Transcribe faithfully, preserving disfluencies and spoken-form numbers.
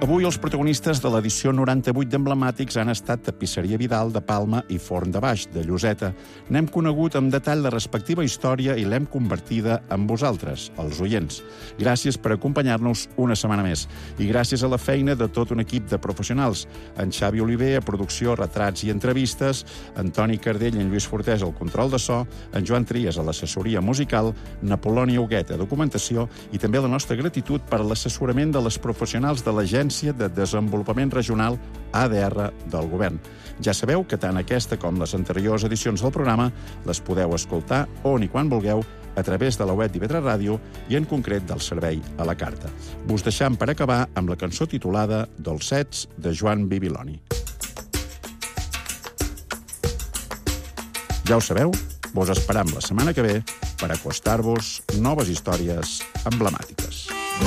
Avui els protagonistes de l'edició noranta-vuit d'Emblemàtics han estat Tapisseria Vidal de Palma i Forn de Baix, de Lloseta. N'hem conegut amb detall la respectiva història i l'hem convertida en vosaltres, els oients. Gràcies per acompanyar-nos una setmana més. I gràcies a la feina de tot un equip de professionals. En Xavi Oliver, a producció, retrats i entrevistes, Antoni Cardell i en Lluís Fortés al control de so, en Joan Trias a l'assessoria musical, Napoloni Huguet a documentació i també la nostra gratitud per l'assessorament de les professionals de l'Agència de Desenvolupament Regional A D R del Govern. Ja sabeu que tant aquesta com les anteriors edicions del programa les podeu escoltar on i quan vulgueu a través de la web d'I V tres Ràdio i en concret del servei a la carta. Vos deixam per acabar amb la cançó titulada Dolcets de Joan Bibiloni. Ja ho sabeu, vos esperam la setmana que ve per acostar-vos noves històries emblemàtiques.